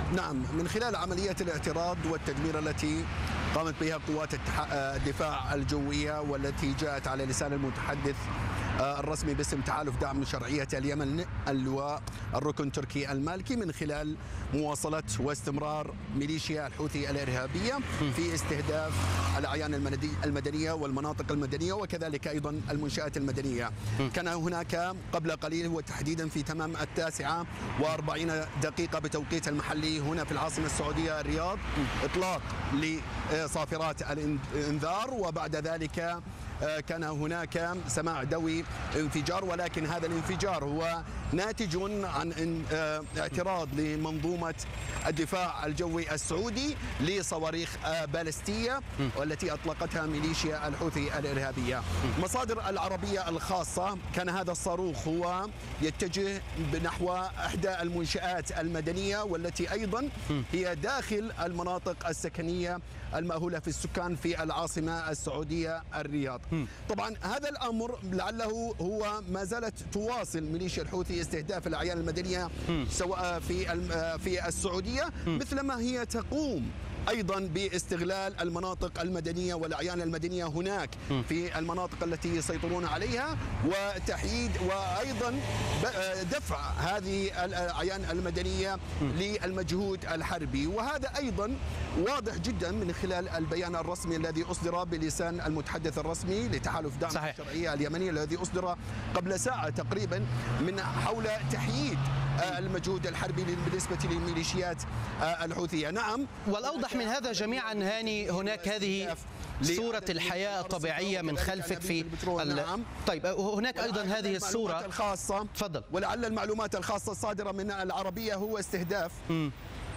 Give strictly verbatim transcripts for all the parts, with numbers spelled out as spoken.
نعم، من خلال عملية الاعتراض والتدمير التي قامت بها قوات الدفاع الجوية والتي جاءت على لسان المتحدث الرسمي باسم تحالف دعم شرعية اليمن اللواء الركن التركي المالكي، من خلال مواصلة واستمرار ميليشيا الحوثي الإرهابية في استهداف الأعيان المدنية والمناطق المدنية وكذلك أيضا المنشآت المدنية. كان هناك قبل قليل وتحديدا في تمام التاسعة وأربعين دقيقة بتوقيت المحلي هنا في العاصمة السعودية الرياض إطلاق لصافرات الإنذار، وبعد ذلك كان هناك سماع دوي انفجار، ولكن هذا الانفجار هو ناتج عن اعتراض لمنظومة الدفاع الجوي السعودي لصواريخ بالستية والتي أطلقتها ميليشيا الحوثي الإرهابية. مصادر العربية الخاصة كان هذا الصاروخ هو يتجه نحو إحدى المنشآت المدنية والتي أيضا هي داخل المناطق السكنية المأهولة في السكان في العاصمة السعودية الرياض. طبعا هذا الأمر لعله هو ما زالت تواصل ميليشيا الحوثي استهداف الأعيان المدنية سواء في في السعودية مثلما هي تقوم أيضا باستغلال المناطق المدنية والأعيان المدنية هناك في المناطق التي يسيطرون عليها وتحييد وأيضا دفع هذه الأعيان المدنية للمجهود الحربي. وهذا أيضا واضح جدا من خلال البيان الرسمي الذي أصدر بلسان المتحدث الرسمي لتحالف دعم صحيح. الشرعية اليمني الذي أصدر قبل ساعة تقريبا من حول تحييد المجهود الحربي بالنسبة للميليشيات الحوثية. نعم، والأوضح من هذا جميعا هاني هناك هذه صورة الحياة الطبيعية من خلفك في نعم. طيب هناك أيضا هذه الصورة الخاصة. تفضل. ولعل المعلومات الخاصة الصادرة من العربية هو استهداف م.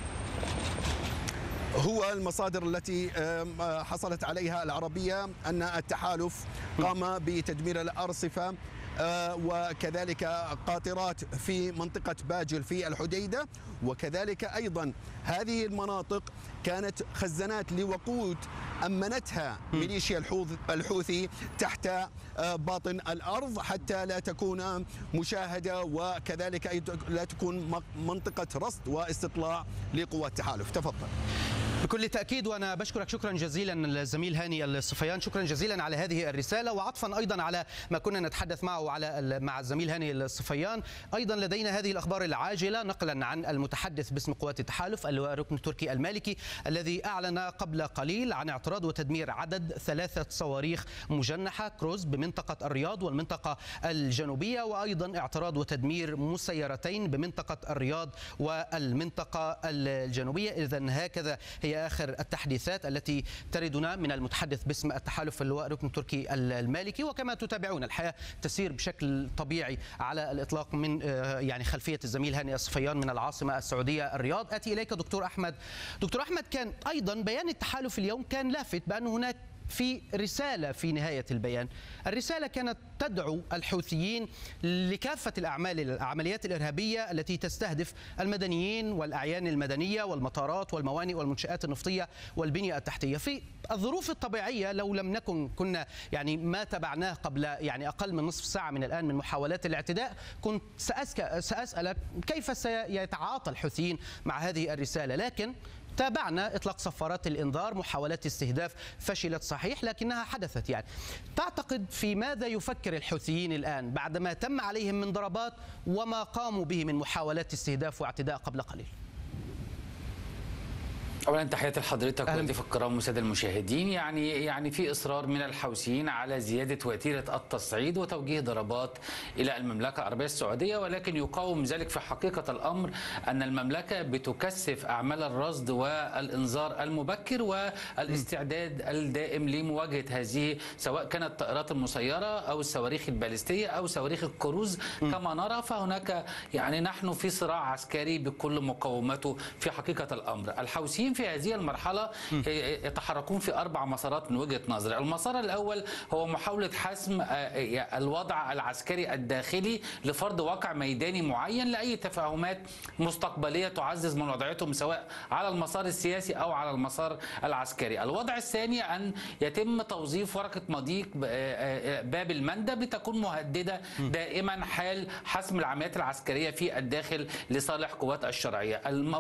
هو المصادر التي حصلت عليها العربية أن التحالف قام بتدمير الأرصفة وكذلك قاطرات في منطقة باجل في الحديدة، وكذلك أيضا هذه المناطق كانت خزانات لوقود أمنتها ميليشيا الحوثي تحت باطن الأرض حتى لا تكون مشاهدة وكذلك لا تكون منطقة رصد واستطلاع لقوات التحالف. تفضل. بكل تأكيد، وأنا بشكرك شكرا جزيلا الزميل هاني الصفيان، شكرا جزيلا على هذه الرسالة، وعطفا أيضا على ما كنا نتحدث معه على مع الزميل هاني الصفيان. أيضا لدينا هذه الأخبار العاجلة نقلا عن المتحدث باسم قوات التحالف اللواء الركن التركي المالكي الذي أعلن قبل قليل عن اعتراض وتدمير عدد ثلاثة صواريخ مجنحة كروز بمنطقة الرياض والمنطقة الجنوبية، وأيضا اعتراض وتدمير مسيرتين بمنطقة الرياض والمنطقة الجنوبية. إذن هكذا هي آخر التحديثات التي تردنا من المتحدث باسم التحالف اللواء الركن التركي المالكي. وكما تتابعون الحياة تسير بشكل طبيعي على الإطلاق من يعني خلفية الزميل هاني الصفيان من العاصمة السعودية الرياض. آتي إليك دكتور أحمد. دكتور أحمد، كان أيضا بيان التحالف اليوم كان لافت بأن هناك في رسالة في نهاية البيان. الرسالة كانت تدعو الحوثيين لكافة الأعمال العمليات الإرهابية التي تستهدف المدنيين والأعيان المدنية والمطارات والموانئ والمنشآت النفطية والبنية التحتية. في الظروف الطبيعية لو لم نكن كنا يعني ما تبعناه قبل يعني أقل من نصف ساعة من الآن من محاولات الاعتداء، كنت سأسألك كيف سيتعاطى الحوثيين مع هذه الرسالة، لكن تابعنا إطلاق صفارات الإنذار، محاولات استهداف فشلت صحيح لكنها حدثت. يعني تعتقد في ماذا يفكر الحوثيين الآن بعدما تم عليهم من ضربات وما قاموا به من محاولات استهداف واعتداء قبل قليل؟ اولا تحياتي لحضرتك وضيوف الكرام والساده المشاهدين. يعني يعني في اصرار من الحوثيين على زياده وتيره التصعيد وتوجيه ضربات الى المملكه العربيه السعوديه، ولكن يقاوم ذلك في حقيقه الامر ان المملكه بتكثف اعمال الرصد والانذار المبكر والاستعداد الدائم لمواجهه هذه سواء كانت الطائرات المسيره او الصواريخ البالستيه او صواريخ الكروز كما نرى. فهناك يعني نحن في صراع عسكري بكل مقوماته في حقيقه الامر. الحوثيين في هذه المرحلة يتحركون في أربع مسارات من وجهة نظري. المسار الأول هو محاولة حسم الوضع العسكري الداخلي لفرض واقع ميداني معين لأي تفاهمات مستقبلية تعزز من وضعيتهم سواء على المسار السياسي أو على المسار العسكري. الوضع الثاني أن يتم توظيف ورقة مضيق باب المندب لتكون مهددة دائما حال حسم العمليات العسكرية في الداخل لصالح قوات الشرعية.